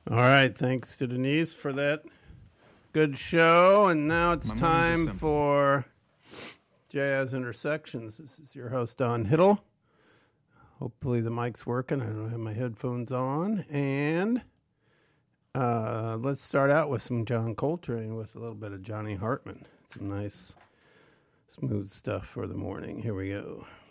All right, thanks to Denise for that good show. And now it's time for Jazz Intersections. This is your host, Don Hiddle. Hopefully the mic's working. I don't have my headphones on. And let's start out with some John Coltrane with a little bit of Johnny Hartman. Some nice, smooth stuff for the morning. Here we go.